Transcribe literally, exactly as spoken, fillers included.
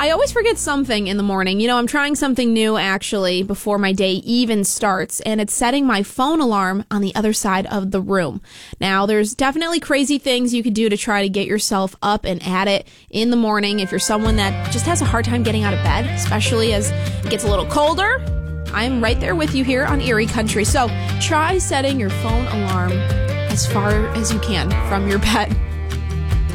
I always forget something in the morning. You know, I'm trying something new, actually, before my day even starts, and it's setting my phone alarm on the other side of the room. Now, there's definitely crazy things you could do to try to get yourself up and at it in the morning if you're someone that just has a hard time getting out of bed, especially as it gets a little colder. I'm right there with you here on Erie Country. So try setting your phone alarm as far as you can from your bed.